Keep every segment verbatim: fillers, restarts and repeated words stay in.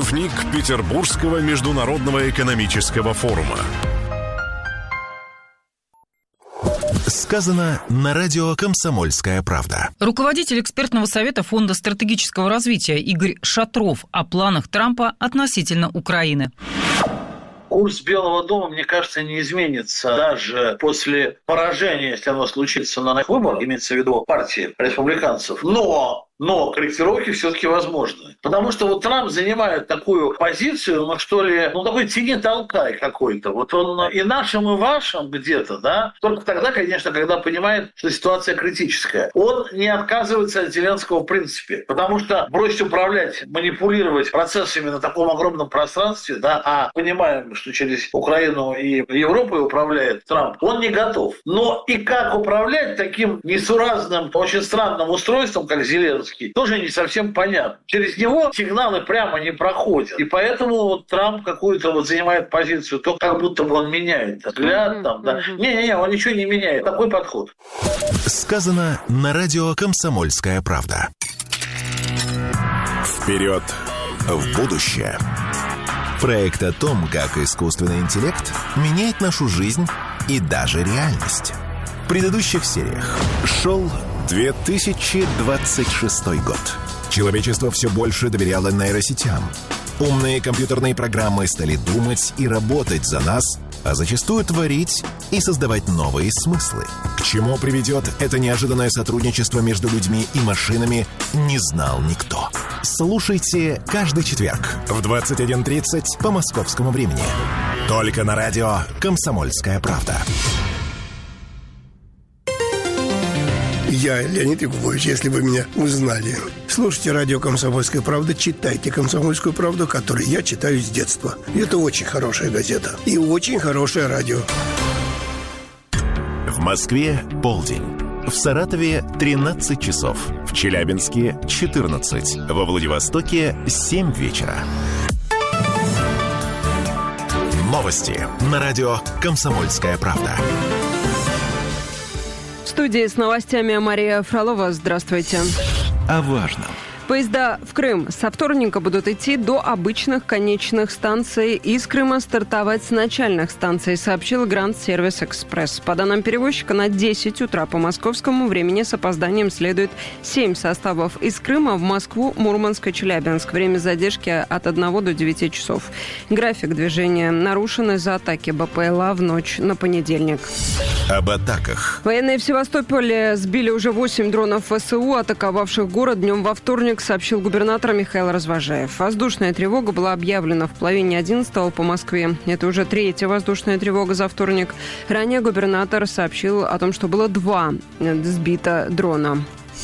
Правник Петербургского международного экономического форума. Сказано на радио «Комсомольская правда». Руководитель экспертного совета Фонда стратегического развития Игорь Шатров о планах Трампа относительно Украины. Курс Белого дома, мне кажется, не изменится даже после поражения, если оно случится на выборах, имеется в виду партии республиканцев. Но... Но корректировки все-таки возможны. Потому что вот Трамп занимает такую позицию, ну что ли, ну такой тяни-толкай какой-то. Вот он и нашим, и вашим где-то, да, только тогда, конечно, когда понимает, что ситуация критическая. Он не отказывается от Зеленского в принципе. Потому что бросить управлять, манипулировать процессами на таком огромном пространстве, да, а понимаем, что через Украину и Европу управляет Трамп, он не готов. Но и как управлять таким несуразным, очень странным устройством, как Зеленский, тоже не совсем понятно. Через него сигналы прямо не проходят. И поэтому вот Трамп какую-то вот занимает позицию, то как будто бы он меняет взгляд. Mm-hmm. Там, да. Не-не-не, он ничего не меняет. Такой подход. Сказано на радио «Комсомольская правда». Вперед в будущее. Проект о том, как искусственный интеллект меняет нашу жизнь и даже реальность. В предыдущих сериях шел две тысячи двадцать шестой год. Человечество все больше доверяло нейросетям. Умные компьютерные программы стали думать и работать за нас, а зачастую творить и создавать новые смыслы. К чему приведет это неожиданное сотрудничество между людьми и машинами, не знал никто. Слушайте каждый четверг в двадцать один тридцать по московскому времени. Только на радио «Комсомольская правда». Я Леонид Якубович, если вы меня узнали. Слушайте радио «Комсомольская правда», читайте «Комсомольскую правду», которую я читаю с детства. Это очень хорошая газета и очень хорошее радио. В Москве полдень. В Саратове тринадцать часов. В Челябинске четырнадцать. Во Владивостоке семь вечера. Новости на радио «Комсомольская правда». В студии с новостями Мария Фролова. Здравствуйте. О важном. Поезда в Крым со вторника будут идти до обычных конечных станций. Из Крыма стартовать с начальных станций, сообщил Гранд Сервис Экспресс. По данным перевозчика, на десять утра по московскому времени с опозданием следует семь составов из Крыма в Москву, Мурманск и Челябинск. Время задержки от одного до девяти часов. График движения нарушен из-за атаки БПЛА в ночь на понедельник. Об атаках. Военные в Севастополе сбили уже восемь дронов ВСУ, атаковавших город днем во вторник, сообщил губернатор Михаил Развожаев. Воздушная тревога была объявлена в половине одиннадцатого по Москве. Это уже третья воздушная тревога за вторник. Ранее губернатор сообщил о том, что было два сбито дрона.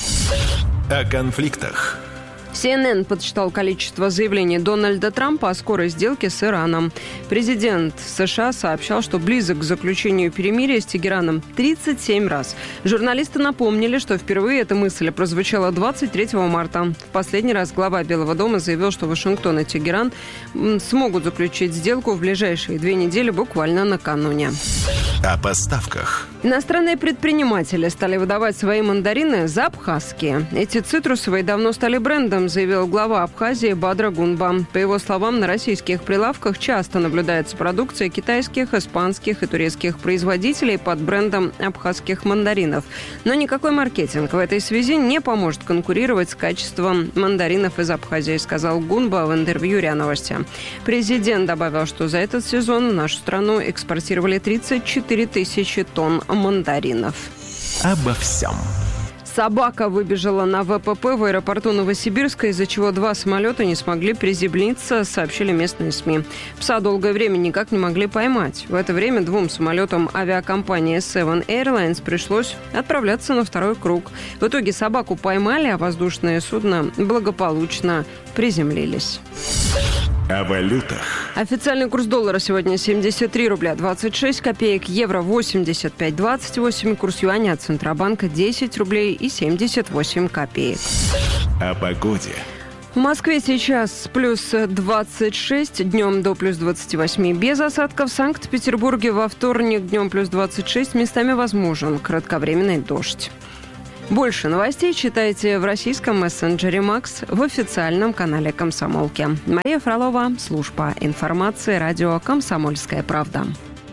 О конфликтах. Си Эн Эн подсчитал количество заявлений Дональда Трампа о скорой сделке с Ираном. Президент США сообщал, что близок к заключению перемирия с Тегераном тридцать семь раз. Журналисты напомнили, что впервые эта мысль прозвучала двадцать третьего марта. В последний раз глава Белого дома заявил, что Вашингтон и Тегеран смогут заключить сделку в ближайшие две недели, буквально накануне. О поставках. Иностранные предприниматели стали выдавать свои мандарины за абхазские. Эти цитрусовые давно стали брендом, заявил глава Абхазии Бадра Гунба. По его словам, на российских прилавках часто наблюдается продукция китайских, испанских и турецких производителей под брендом абхазских мандаринов. Но никакой маркетинг в этой связи не поможет конкурировать с качеством мандаринов из Абхазии, сказал Гунба в интервью РИА Новости. Президент добавил, что за этот сезон в нашу страну экспортировали тридцать четыре тысячи тонн мандаринов. Обо всем. Собака выбежала на вэ пэ пэ в аэропорту Новосибирска, из-за чего два самолета не смогли приземлиться, сообщили местные СМИ. Пса долгое время никак не могли поймать. В это время двум самолетам авиакомпании Seven Airlines пришлось отправляться на второй круг. В итоге собаку поймали, а воздушное судно благополучно приземлились. О валютах. Официальный курс доллара сегодня семьдесят три рубля двадцать шесть копеек, евро восемьдесят пять двадцать восемь, курс юаня от Центробанка десять рублей и семьдесят восемь копеек. О погоде. В Москве сейчас плюс двадцать шесть, днем до плюс двадцать восемь без осадков. В Санкт-Петербурге во вторник днем плюс двадцать шесть, местами возможен кратковременный дождь. Больше новостей читайте в российском мессенджере «Макс», в официальном канале «Комсомолки». Мария Фролова, служба информации, радио «Комсомольская правда».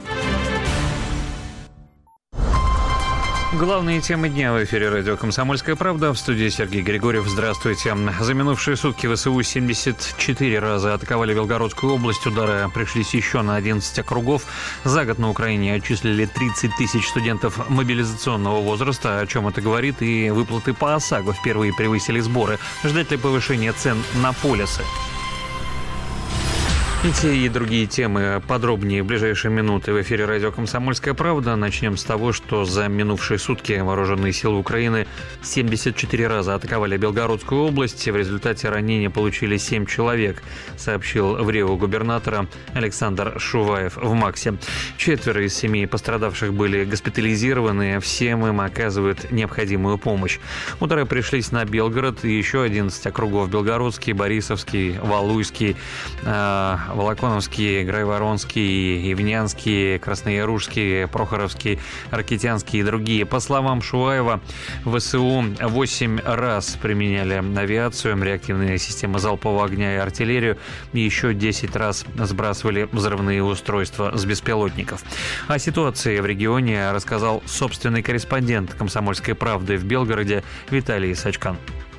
Главные темы дня в эфире радио «Комсомольская правда». В студии Сергей Григорьев. Здравствуйте. За минувшие сутки ВСУ семьдесят четыре раза атаковали Белгородскую область. Удары пришлись еще на одиннадцать округов. За год на Украине отчислили тридцать тысяч студентов мобилизационного возраста. О чем это говорит? И выплаты по ОСАГО впервые превысили сборы. Ждать ли повышения цен на полисы? Эти и другие темы подробнее в ближайшие минуты в эфире радио «Комсомольская правда». Начнем с того, что за минувшие сутки вооруженные силы Украины семьдесят четыре раза атаковали Белгородскую область. В результате ранения получили семь человек, сообщил в РИО губернатора Александр Шуваев в МАКСе. Четверо из семи пострадавших были госпитализированы. Всем им оказывают необходимую помощь. Удары пришлись на Белгород и еще одиннадцать округов: Белгородский, Борисовский, Валуйский, Волоконовский, Грайворонский, Ивнянский, Краснояружский, Прохоровский, Ракитянский и другие. По словам Шуваева, ВСУ восемь раз применяли авиацию, реактивные системы залпового огня и артиллерию, и еще десять раз сбрасывали взрывные устройства с беспилотников. О ситуации в регионе рассказал собственный корреспондент «Комсомольской правды» в Белгороде Виталий Сачкан.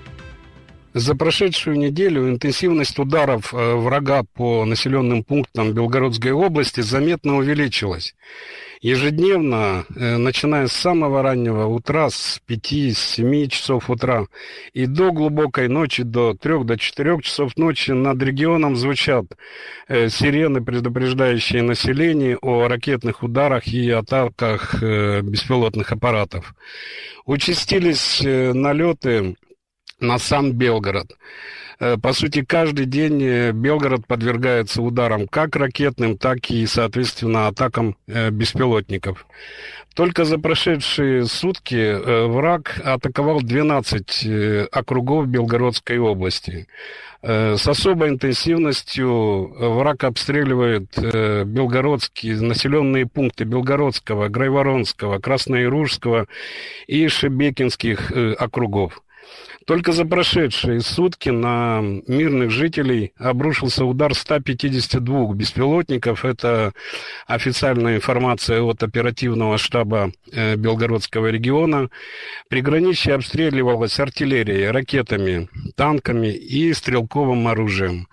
За прошедшую неделю интенсивность ударов врага по населенным пунктам Белгородской области заметно увеличилась. Ежедневно, начиная с самого раннего утра, с пяти-семи часов утра и до глубокой ночи, до трёх-четырёх часов ночи над регионом звучат сирены, предупреждающие население о ракетных ударах и атаках беспилотных аппаратов. Участились налеты на сам Белгород. По сути, каждый день Белгород подвергается ударам как ракетным, так и, соответственно, атакам беспилотников. Только за прошедшие сутки враг атаковал двенадцать округов Белгородской области. С особой интенсивностью враг обстреливает белгородские населенные пункты Белгородского, Грайворонского, Краснояружского и Шебекинских округов. Только за прошедшие сутки на мирных жителей обрушился удар ста пятидесяти двух беспилотников. Это официальная информация от оперативного штаба Белгородского региона. Приграничье обстреливалось артиллерией, ракетами, танками и стрелковым оружием.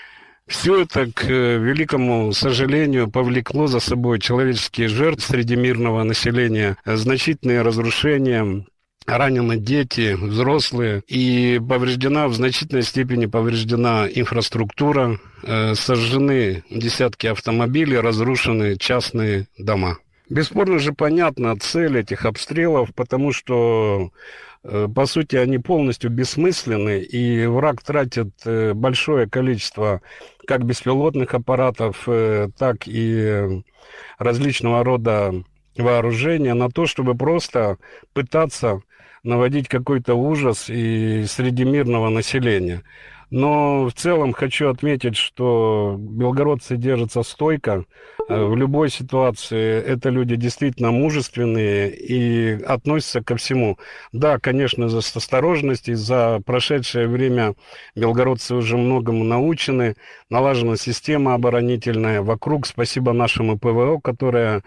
Все это, к великому сожалению, повлекло за собой человеческие жертвы среди мирного населения, значительные разрушения. Ранены дети, взрослые, и повреждена, в значительной степени повреждена инфраструктура, э, сожжены десятки автомобилей, разрушены частные дома. Бесспорно же понятна цель этих обстрелов, потому что, э, по сути, они полностью бессмысленны, и враг тратит э, большое количество как беспилотных аппаратов, э, так и различного рода вооружения на то, чтобы просто пытаться наводить какой-то ужас и среди мирного населения. Но в целом хочу отметить, что белгородцы держатся стойко. В любой ситуации это люди действительно мужественные и относятся ко всему. Да, конечно, за осторожность, за прошедшее время белгородцы уже многому научены. Налажена система оборонительная вокруг. Спасибо нашему ПВО, которая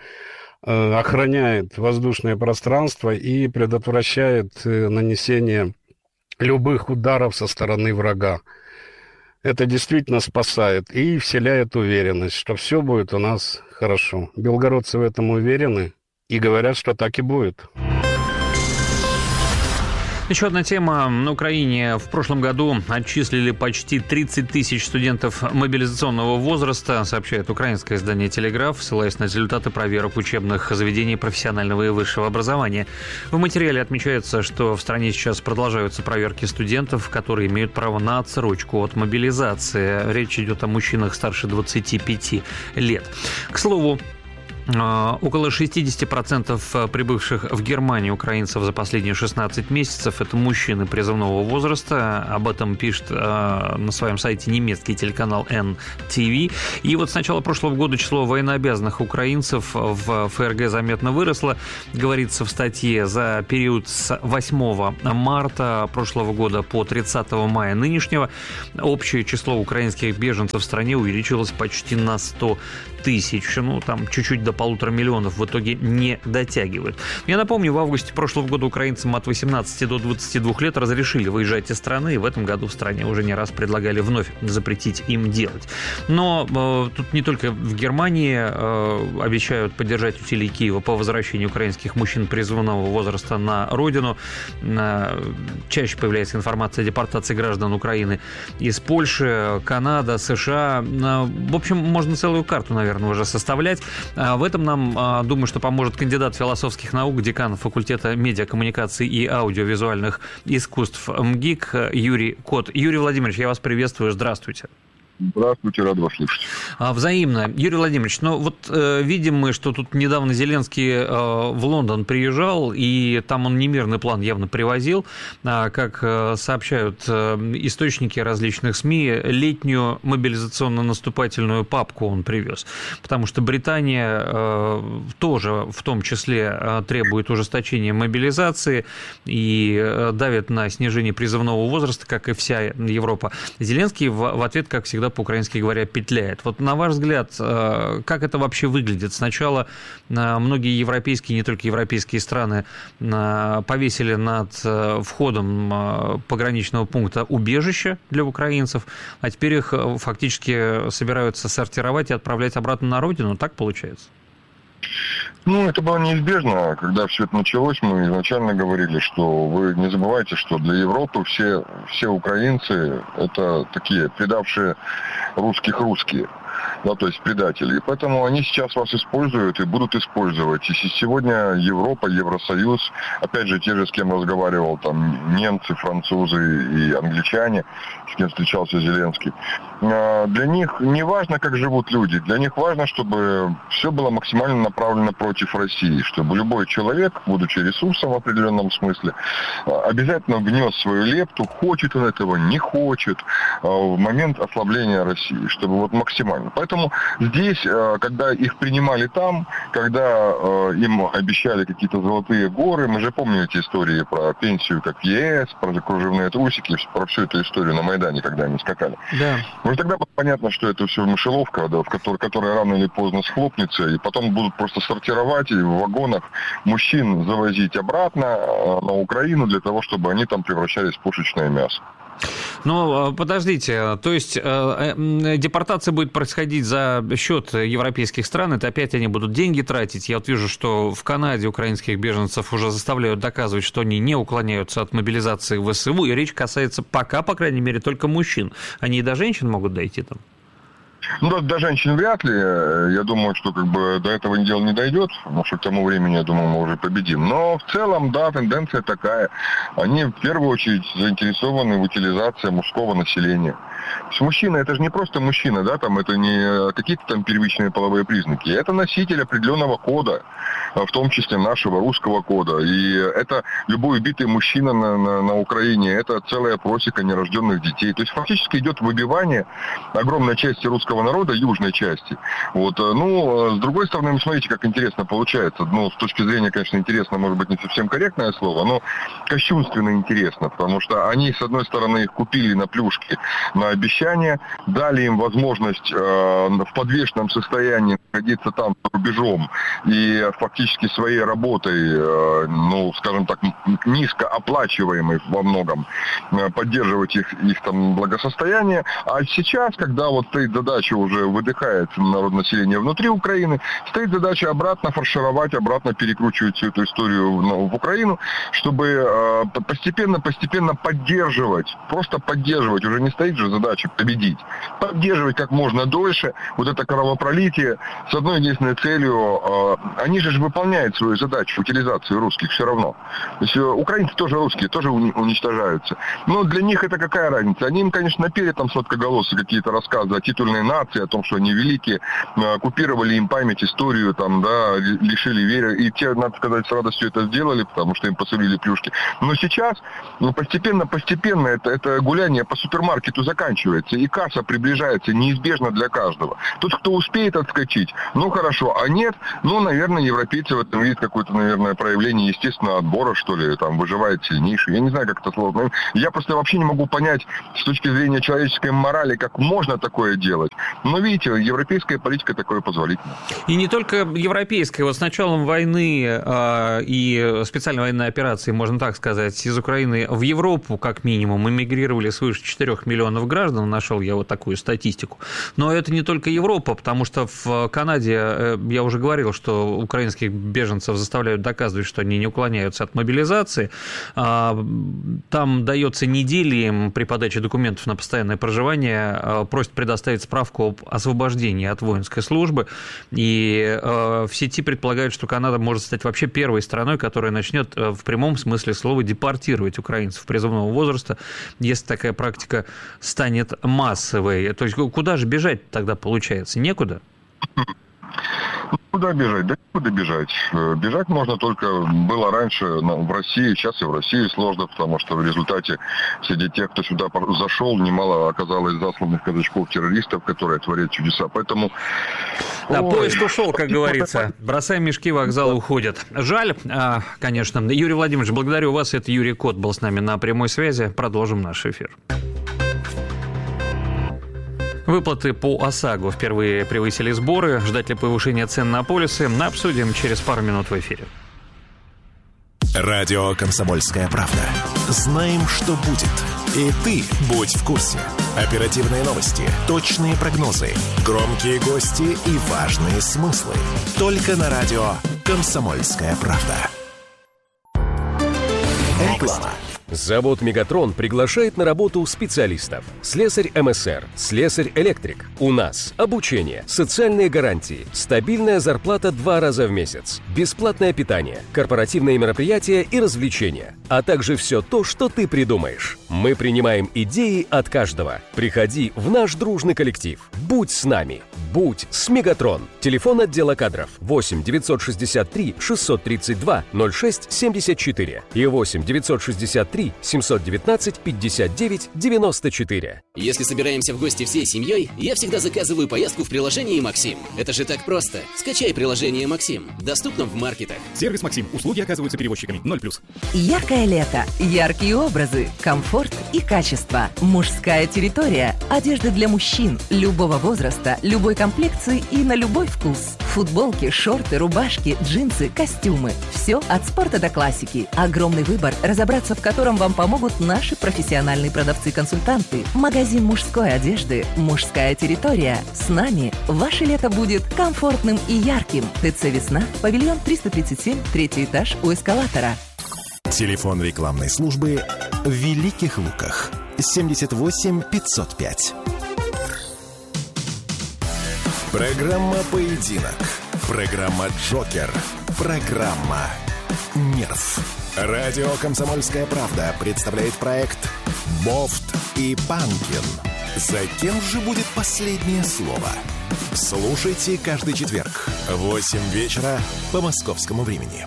охраняет воздушное пространство и предотвращает нанесение любых ударов со стороны врага. Это действительно спасает и вселяет уверенность, что все будет у нас хорошо. Белгородцы в этом уверены и говорят, что так и будет. Еще одна тема. На Украине в прошлом году отчислили почти тридцать тысяч студентов мобилизационного возраста, сообщает украинское издание «Телеграф», ссылаясь на результаты проверок учебных заведений профессионального и высшего образования. В материале отмечается, что в стране сейчас продолжаются проверки студентов, которые имеют право на отсрочку от мобилизации. Речь идет о мужчинах старше двадцати пяти лет. К слову, Около шестьдесят процентов прибывших в Германию украинцев за последние шестнадцать месяцев – это мужчины призывного возраста. Об этом пишет на своем сайте немецкий телеканал эн ти ви. И вот с начала прошлого года число военнообязанных украинцев в ФРГ заметно выросло. Говорится в статье, за период с восьмого марта прошлого года по тридцатого мая нынешнего общее число украинских беженцев в стране увеличилось почти на сто тысяч. Ну, там чуть-чуть до полутора миллионов в итоге не дотягивают. Я напомню, в августе прошлого года украинцам от восемнадцати до двадцати двух лет разрешили выезжать из страны, и в этом году в стране уже не раз предлагали вновь запретить им делать. Но э, тут не только в Германии э, обещают поддержать усилия Киева по возвращению украинских мужчин призывного возраста на родину. Э, чаще появляется информация о депортации граждан Украины из Польши, Канады, США. Э, в общем, можно целую карту, наверное, уже составлять. В этом нам, думаю, что поможет кандидат философских наук, декан факультета медиакоммуникаций и аудиовизуальных искусств МГИК Юрий Кот. Юрий Владимирович, я вас приветствую. Здравствуйте. Здравствуйте, рад вас слышать. Взаимно. Юрий Владимирович, ну вот э, видим мы, что тут недавно Зеленский э, в Лондон приезжал, и там он немирный план явно привозил. А, как э, сообщают э, источники различных СМИ, летнюю мобилизационно-наступательную папку он привез. Потому что Британия э, тоже в том числе э, требует ужесточения мобилизации и э, давит на снижение призывного возраста, как и вся Европа. Зеленский в, в ответ, как всегда, по-украински говоря, петляет. Вот на ваш взгляд, как это вообще выглядит? Сначала многие европейские, не только европейские страны повесили над входом пограничного пункта убежище для украинцев, а теперь их фактически собираются сортировать и отправлять обратно на родину. Так получается? Ну, это было неизбежно. Когда все это началось, мы изначально говорили, что вы не забывайте, что для Европы все, все украинцы – это такие предавшие русских русские. Да, то есть предатели. И поэтому они сейчас вас используют и будут использовать. И сегодня Европа, Евросоюз, опять же, те же, с кем разговаривал, там, немцы, французы и англичане, с кем встречался Зеленский, для них не важно, как живут люди, для них важно, чтобы все было максимально направлено против России, чтобы любой человек, будучи ресурсом в определенном смысле, обязательно внес свою лепту, хочет он этого, не хочет, в момент ослабления России, чтобы вот максимально. Поэтому здесь, когда их принимали там, когда им обещали какие-то золотые горы, мы же помним эти истории про пенсию, как в ЕС, про кружевные трусики, про всю эту историю на Майдане, когда они скакали. Да. Уже тогда было понятно, что это все мышеловка, да, в которой, которая рано или поздно схлопнется, и потом будут просто сортировать и в вагонах мужчин завозить обратно на Украину для того, чтобы они там превращались в пушечное мясо. Ну, подождите, то есть э, депортация будет происходить за счет европейских стран, это опять они будут деньги тратить. Я вот вижу, что в Канаде украинских беженцев уже заставляют доказывать, что они не уклоняются от мобилизации в ВСУ, и речь касается пока, по крайней мере, только мужчин. Они и до женщин могут дойти там? Ну, до, до женщин вряд ли. Я думаю, что как бы до этого дело не дойдет, потому что к тому времени, я думаю, мы уже победим. Но в целом, да, тенденция такая. Они в первую очередь заинтересованы в утилизации мужского населения. То есть мужчина, это же не просто мужчина, да, там это не какие-то там первичные половые признаки. Это носитель определенного кода, в том числе нашего русского кода. И это любой убитый мужчина на, на, на Украине, это целая просека нерожденных детей. То есть фактически идет выбивание огромной части русского народа, южной части. Вот. Ну, с другой стороны, смотрите, как интересно получается. Ну, с точки зрения, конечно, интересно, может быть, не совсем корректное слово, но кощунственно интересно, потому что они, с одной стороны, их купили на плюшки, на обещания, дали им возможность э, в подвешенном состоянии находиться там за рубежом и фактически своей работой, э, ну, скажем так, низко оплачиваемой во многом, э, поддерживать их, их там благосостояние. А сейчас, когда вот стоит задача, уже выдыхает народонаселение внутри Украины, стоит задача обратно фаршировать, обратно перекручивать всю эту историю в, в Украину, чтобы постепенно-постепенно э, поддерживать, просто поддерживать. Уже не стоит же задача задача – победить. Поддерживать как можно дольше вот это кровопролитие с одной единственной целью. Они же выполняют свою задачу утилизации русских все равно. То есть украинцы тоже русские, тоже уничтожаются. Но для них это какая разница? Они им, конечно, напели там сладкоголосые какие-то рассказы о титульной нации, о том, что они великие, оккупировали им память, историю, там, да, лишили веры. И те, надо сказать, с радостью это сделали, потому что им посолили плюшки. Но сейчас, ну, постепенно-постепенно это, это гуляние по супермаркету заканчивается, и касса приближается неизбежно для каждого. Тот, кто успеет отскочить, ну, хорошо, а нет, ну, наверное, европейцы в этом видят какое-то, наверное, проявление естественного отбора, что ли, там, выживает сильнейший. Я не знаю, как это сложно. Я просто вообще не могу понять с точки зрения человеческой морали, как можно такое делать. Но, видите, европейская политика такое позволительна. И не только европейская. Вот с началом войны э, и специальной военной операции, можно так сказать, из Украины в Европу, как минимум, эмигрировали свыше четырёх миллионов граждан. Нашел я вот такую статистику. Но это не только Европа, потому что в Канаде, э, я уже говорил, что украинских беженцев заставляют доказывать, что они не уклоняются от мобилизации. Э, там дается недели им при подаче документов на постоянное проживание, э, просят предоставить справку об освобождении от воинской службы. И э, в сети предполагают, что Канада может стать вообще первой страной, которая начнет э, в прямом смысле слова депортировать украинцев призывного возраста, если такая практика станет массовой. То есть куда же бежать тогда получается? Некуда? Куда бежать? Да куда бежать? Бежать можно только, было раньше в России, сейчас и в России сложно, потому что в результате среди тех, кто сюда зашел, немало оказалось засланных казачков-террористов, которые творят чудеса. Поэтому... Да, ой, поезд ушел, как говорится. Бросаем мешки, вокзалы уходят. Жаль, конечно. Юрий Владимирович, благодарю вас. Это Юрий Кот был с нами на прямой связи. Продолжим наш эфир. Выплаты по ОСАГО впервые превысили сборы. Ждать ли повышения цен на полисы? Обсудим через пару минут в эфире. Радио «Комсомольская правда». Знаем, что будет. И ты будь в курсе. Оперативные новости, точные прогнозы, громкие гости и важные смыслы. Только на радио «Комсомольская правда». Реклама. Завод «Мегатрон» приглашает на работу специалистов. Слесарь эм эс эр, слесарь-электрик. У нас обучение, социальные гарантии, стабильная зарплата два раза в месяц, бесплатное питание, корпоративные мероприятия и развлечения, а также все то, что ты придумаешь. Мы принимаем идеи от каждого. Приходи в наш дружный коллектив. Будь с нами. Будь с «Мегатрон». Телефон отдела кадров восемь девятьсот шестьдесят три шестьсот тридцать два ноль шесть семьдесят четыре и восемь девятьсот шестьдесят три семьсот девятнадцать пятьдесят девять девяносто четыре. Если собираемся в гости всей семьей, я всегда заказываю поездку в приложении «Максим». Это же так просто. Скачай приложение «Максим». Доступно в маркетах. Сервис «Максим». Услуги оказываются перевозчиками. ноль плюс. Яркое лето. Яркие образы. Комфорт и качество. Мужская территория. Одежда для мужчин. Любого возраста, любой комплекции и на любой вкус. Футболки, шорты, рубашки, джинсы, костюмы. Все от спорта до классики. Огромный выбор, разобраться в котором вам помогут наши профессиональные продавцы-консультанты. Магазин мужской одежды «Мужская территория». С нами ваше лето будет комфортным и ярким. ТЦ «Весна», павильон триста тридцать семь, третий этаж у эскалатора. Телефон рекламной службы в Великих Луках. семьдесят восемь пятьсот пять. Программа «Поединок». Программа «Джокер». Программа «Нерв». Радио «Комсомольская правда» представляет проект «Бофт и Панкин». За кем же будет последнее слово? Слушайте каждый четверг в восемь вечера по московскому времени.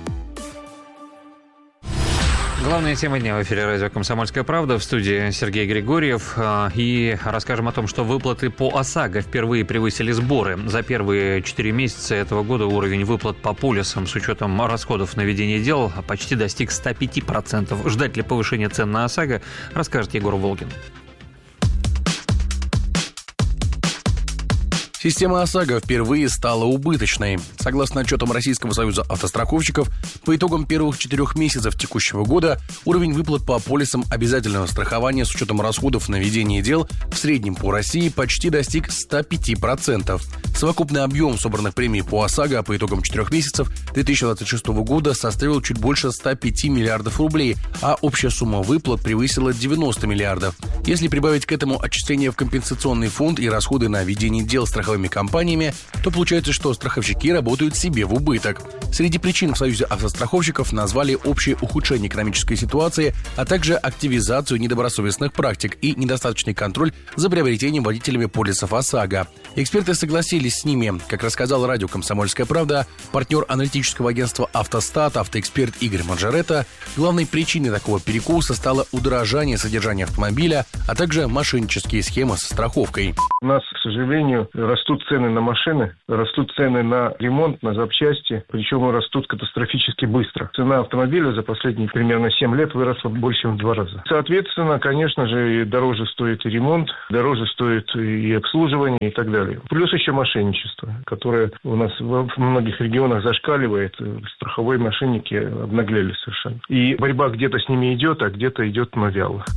Главная тема дня в эфире радио «Комсомольская правда». В студии Сергей Григорьев. И расскажем о том, что выплаты по ОСАГО впервые превысили сборы. За первые четыре месяца этого года уровень выплат по полисам с учетом расходов на ведение дел почти достиг ста пяти процентов. Ждать ли повышения цен на ОСАГО, расскажет Егор Волгин. Система ОСАГО впервые стала убыточной. Согласно отчетам Российского союза автостраховщиков, по итогам первых четырех месяцев текущего года уровень выплат по полисам обязательного страхования с учетом расходов на ведение дел в среднем по России почти достиг ста пяти процентов. Совокупный объем собранных премий по ОСАГО по итогам четырех месяцев две тысячи двадцать шестого года составил чуть больше ста пяти миллиардов рублей, а общая сумма выплат превысила девяносто миллиардов. Если прибавить к этому отчисления в компенсационный фонд и расходы на ведение дел страховыми компаниями, то получается, что страховщики работают себе в убыток. Среди причин в Союзе автостраховщиков назвали общее ухудшение экономической ситуации, а также активизацию недобросовестных практик и недостаточный контроль за приобретением водителями полисов ОСАГО. Эксперты согласились с ними. Как рассказал радио «Комсомольская правда», партнер аналитического агентства «Автостат», автоэксперт Игорь Манжаретта, главной причиной такого перекуса стало удорожание содержания автомобиля, а также мошеннические схемы со страховкой. У нас, к сожалению, растут цены на машины, растут цены на ремонт, на запчасти, причем растут катастрофически быстро. Цена автомобиля за последние примерно семь лет выросла больше, чем в два раза. Соответственно, конечно же, и дороже стоит и ремонт, дороже стоит и обслуживание и так далее. Плюс еще мошенничество, которое у нас в многих регионах зашкаливает. Страховые мошенники обнаглели совершенно. И борьба где-то с ними идет, а где-то идет, но вяло.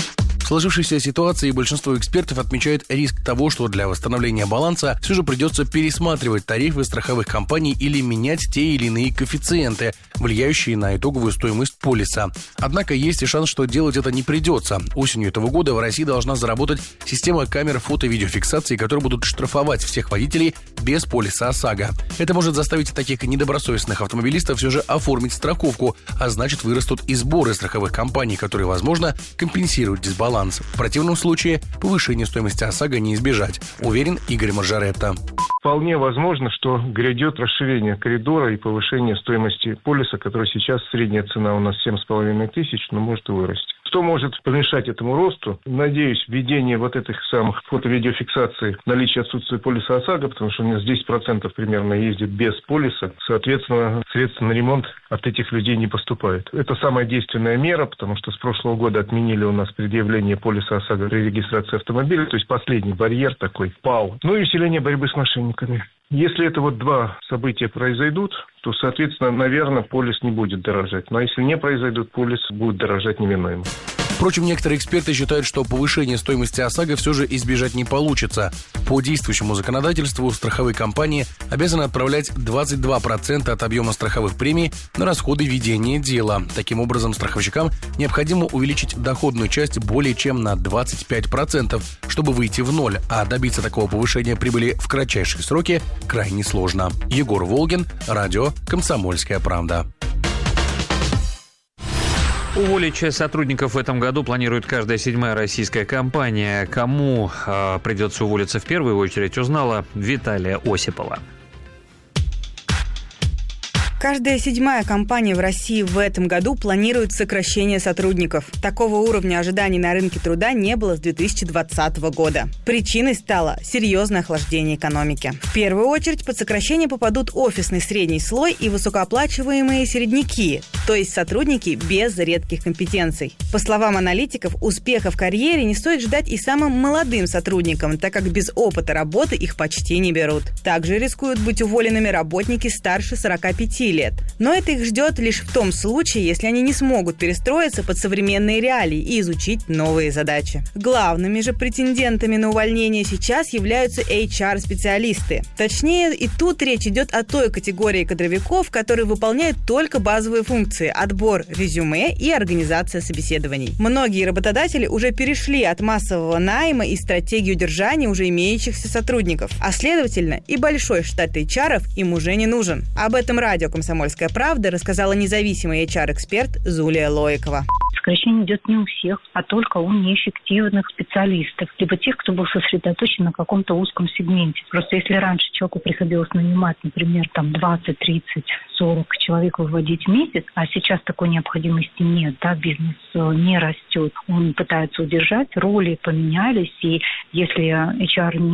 В сложившейся ситуации большинство экспертов отмечают риск того, что для восстановления баланса все же придется пересматривать тарифы страховых компаний или менять те или иные коэффициенты, влияющие на итоговую стоимость полиса. Однако есть и шанс, что делать это не придется. Осенью этого года в России должна заработать система камер фото-видеофиксации, которые будут штрафовать всех водителей без полиса ОСАГО. Это может заставить таких недобросовестных автомобилистов все же оформить страховку, а значит вырастут и сборы страховых компаний, которые, возможно, компенсируют дисбаланс. В противном случае повышение стоимости ОСАГО не избежать, уверен Игорь Маржаретта. Вполне возможно, что грядет расширение коридора и повышение стоимости полиса, который сейчас средняя цена у нас семь с половиной тысяч, но может и вырасти. Что может помешать этому росту? Надеюсь, введение вот этих самых фото-видеофиксаций, наличие отсутствия полиса ОСАГО, потому что у нас десять процентов примерно ездит без полиса. Соответственно, средства на ремонт от этих людей не поступают. Это самая действенная мера, потому что с прошлого года отменили у нас предъявление полиса ОСАГО при регистрации автомобиля, то есть последний барьер такой пал. Ну и усиление борьбы с мошенниками. Если это вот два события произойдут, то, соответственно, наверное, полис не будет дорожать. Но если не произойдут, полис будет дорожать неминуемо. Впрочем, некоторые эксперты считают, что повышение стоимости ОСАГО все же избежать не получится. По действующему законодательству страховые компании обязаны отправлять двадцать два процента от объема страховых премий на расходы ведения дела. Таким образом, страховщикам необходимо увеличить доходную часть более чем на двадцать пять процентов, чтобы выйти в ноль, а добиться такого повышения прибыли в кратчайшие сроки крайне сложно. Егор Волгин, радио «Комсомольская правда». Уволить часть сотрудников в этом году планирует каждая седьмая российская компания. Кому э, придется уволиться в первую очередь, узнала Виталия Осипова. Каждая седьмая компания в России в этом году планирует сокращение сотрудников. Такого уровня ожиданий на рынке труда не было с две тысячи двадцатого года. Причиной стало серьезное охлаждение экономики. В первую очередь под сокращение попадут офисный средний слой и высокооплачиваемые середняки, то есть сотрудники без редких компетенций. По словам аналитиков, успеха в карьере не стоит ждать и самым молодым сотрудникам, так как без опыта работы их почти не берут. Также рискуют быть уволенными работники старше сорока пяти лет. Но это их ждет лишь в том случае, если они не смогут перестроиться под современные реалии и изучить новые задачи. Главными же претендентами на увольнение сейчас являются эйч ар-специалисты. Точнее, и тут речь идет о той категории кадровиков, которые выполняют только базовые функции – отбор резюме и организация собеседований. Многие работодатели уже перешли от массового найма и стратегии удержания уже имеющихся сотрудников, а следовательно и большой штат эйч ар-ов им уже не нужен. Об этом радио «Комсомольская правда» рассказала независимый эйч ар-эксперт Зулия Лоикова. Сокращение идет не у всех, а только у неэффективных специалистов, либо тех, кто был сосредоточен на каком-то узком сегменте. Просто если раньше человеку приходилось нанимать, например, там двадцать, тридцать, сорок человек выводить в месяц, а сейчас такой необходимости нет, да, бизнес не растет, он пытается удержать, роли поменялись, и если эйч ар не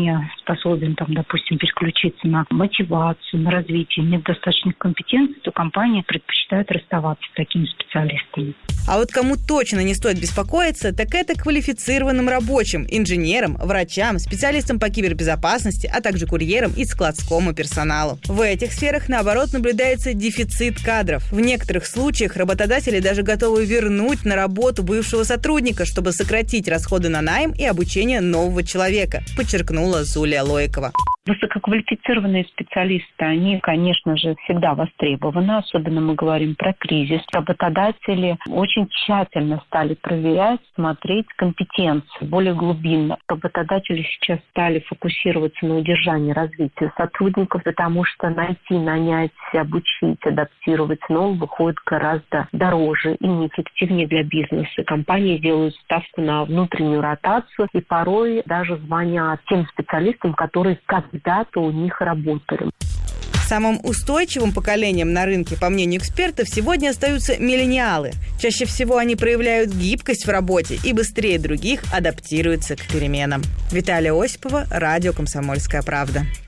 способен, там, допустим, переключиться на мотивацию, на развитие, нет достаточных компетенций, то компания предпочитает расставаться с такими специалистами. А вот кому точно не стоит беспокоиться, так это квалифицированным рабочим, инженерам, врачам, специалистам по кибербезопасности, а также курьерам и складскому персоналу. В этих сферах, наоборот, наблюдается дефицит кадров. В некоторых случаях работодатели даже готовы вернуть на работу бывшего сотрудника, чтобы сократить расходы на найм и обучение нового человека, подчеркнула Зулия Лойкова. Высококвалифицированные специалисты, они, конечно же, всегда востребованы, особенно мы говорим про кризис. Работодатели очень тщательно стали проверять, смотреть компетенции более глубинно. Работодатели сейчас стали фокусироваться на удержании развития сотрудников, потому что найти, нанять, обучить, адаптировать снова выходит гораздо дороже и неэффективнее для бизнеса. Компании делают ставку на внутреннюю ротацию и порой даже звонят тем специалистам, которые когда-то у них работали. Самым устойчивым поколением на рынке, по мнению экспертов, сегодня остаются миллениалы. Чаще всего они проявляют гибкость в работе и быстрее других адаптируются к переменам. Виталия Осипова, радио «Комсомольская правда».